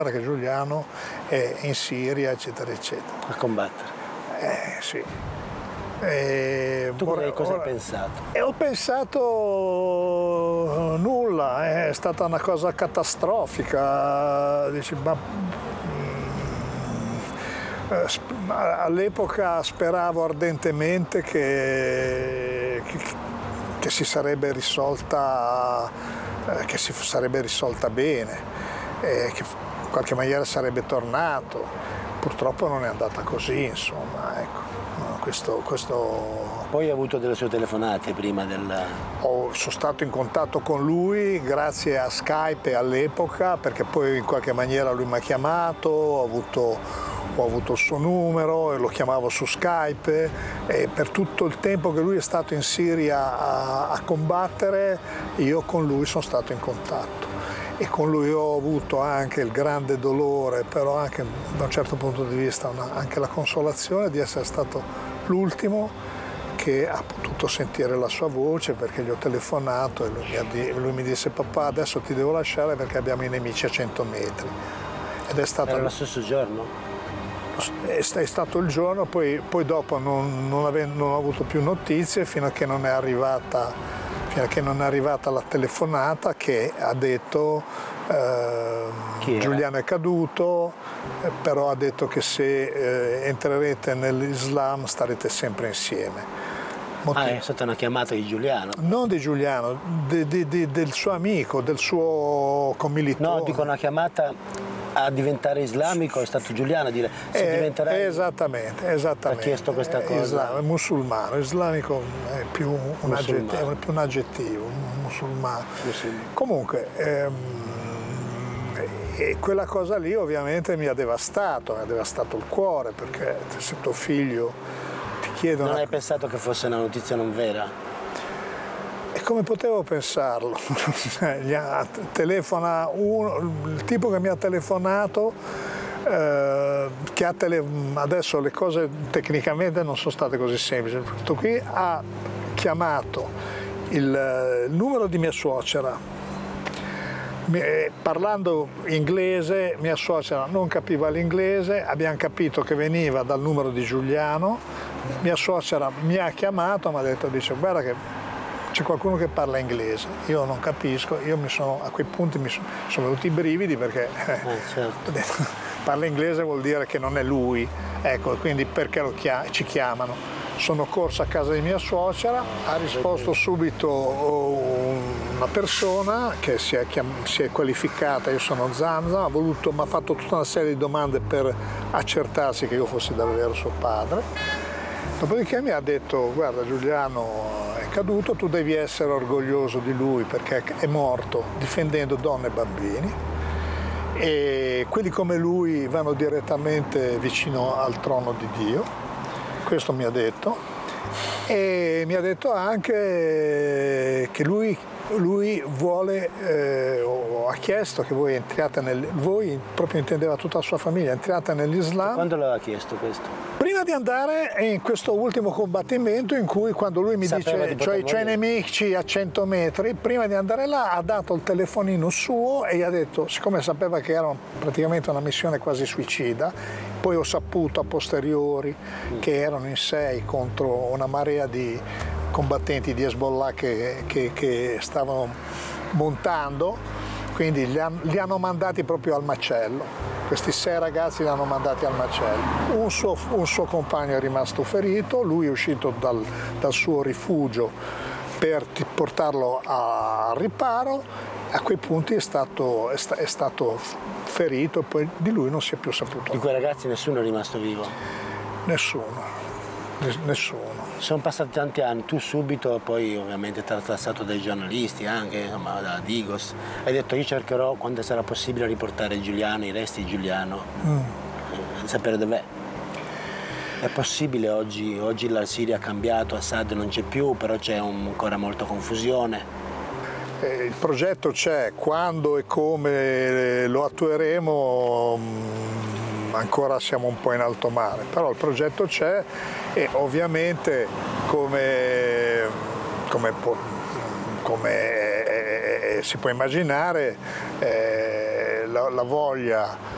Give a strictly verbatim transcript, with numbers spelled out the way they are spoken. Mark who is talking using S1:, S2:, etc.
S1: che Giuliano è in Siria, eccetera, eccetera.
S2: A combattere.
S1: Eh, sì. E
S2: tu
S1: ora,
S2: cosa
S1: ora,
S2: hai pensato?
S1: E ho pensato nulla, è stata una cosa catastrofica. Dici, ma, mm, all'epoca speravo ardentemente che, che, che si sarebbe risolta, che si sarebbe risolta bene, e che in qualche maniera sarebbe tornato. Purtroppo non è andata così, insomma, ecco. Questo, questo...
S2: Poi hai avuto delle sue telefonate prima del...
S1: Ho, sono stato in contatto con lui grazie a Skype all'epoca, perché poi in qualche maniera lui mi ha chiamato, ho avuto, ho avuto il suo numero e lo chiamavo su Skype, e per tutto il tempo che lui è stato in Siria a, a combattere, io con lui sono stato in contatto. E con lui ho avuto anche il grande dolore, però anche da un certo punto di vista una, anche la consolazione di essere stato l'ultimo che ha potuto sentire la sua voce, perché gli ho telefonato e lui mi, lui mi disse: papà, adesso ti devo lasciare perché abbiamo i nemici a cento metri. Ed è stato...
S2: Era lo stesso giorno?
S1: È, è stato il giorno, poi, poi dopo non, non, ave, non ho avuto più notizie fino a che non è arrivata... fino a che non è arrivata la telefonata che ha detto eh, Giuliano è caduto, eh, però ha detto che se eh, entrerete nell'Islam starete sempre insieme.
S2: Motivo. Ah, è stata una chiamata di Giuliano?
S1: Non di Giuliano, di, di, di, del suo amico, del suo commilitone.
S2: No, dico una chiamata a diventare islamico, è stato Giuliano a dire se
S1: eh,
S2: diventerai...
S1: Esattamente, esattamente.
S2: Ha chiesto questa cosa?
S1: Islam, è musulmano, islamico è più un, aggettivo, è più un aggettivo, musulmano. musulmano. Comunque, ehm, e quella cosa lì ovviamente mi ha devastato, mi ha devastato il cuore, perché se tuo figlio ti chiede...
S2: Non
S1: una...
S2: hai pensato che fosse una notizia non vera?
S1: E come potevo pensarlo? Telefona uno, il tipo che mi ha telefonato, eh, che ha tele, adesso le cose tecnicamente non sono state così semplici, questo qui ha chiamato il, il numero di mia suocera, parlando inglese, mia suocera non capiva l'inglese, abbiamo capito che veniva dal numero di Giuliano, mia suocera mi ha chiamato, mi ha detto, dice, guarda che c'è qualcuno che parla inglese, io non capisco, io mi sono, a quei punti mi sono, sono venuti i brividi perché eh,
S2: certo.
S1: parla inglese vuol dire che non è lui, ecco, quindi perché lo chiam- ci chiamano? Sono corso a casa di mia suocera, ha risposto subito una persona che si è, chiam- si è qualificata, io sono Zamzam, ha voluto, mi ha fatto tutta una serie di domande per accertarsi che io fossi davvero suo padre. Dopodiché mi ha detto, guarda Giuliano è caduto, tu devi essere orgoglioso di lui perché è morto difendendo donne e bambini e quelli come lui vanno direttamente vicino al trono di Dio, questo mi ha detto, e mi ha detto anche che lui, lui vuole, eh, o ha chiesto che voi entriate nel, voi proprio intendeva tutta la sua famiglia, entriate nell'Islam.
S2: Quando l'aveva chiesto questo?
S1: Prima di andare in questo ultimo combattimento in cui quando lui mi
S2: Sapeva
S1: dice cioè, c'ho i nemici a cento metri, prima di andare là ha dato il telefonino suo e gli ha detto, siccome sapeva che era praticamente una missione quasi suicida, poi ho saputo a posteriori mm. che erano in sei contro una marea di combattenti di Hezbollah che, che, che stavano montando, quindi li, han, li hanno mandati proprio al macello. Questi sei ragazzi li hanno mandati al macello. Un suo, un suo compagno è rimasto ferito, lui è uscito dal, dal suo rifugio per portarlo al riparo, a quei punti è stato, è, sta, è stato ferito e poi di lui non si è più saputo.
S2: Di quei ragazzi nessuno è rimasto vivo?
S1: Nessuno, nessuno.
S2: Sono passati tanti anni, tu subito, poi ovviamente trattato dai giornalisti anche, insomma, da Digos, hai detto io cercherò quando sarà possibile riportare Giuliano, i resti di Giuliano, mm. eh, sapere dov'è. È possibile oggi, oggi la Siria ha cambiato, Assad non c'è più, però c'è un, ancora molta confusione.
S1: Eh, il progetto c'è, quando e come lo attueremo mh, ancora siamo un po' in alto mare, però il progetto c'è e ovviamente come, come, come eh, si può immaginare eh, la, la voglia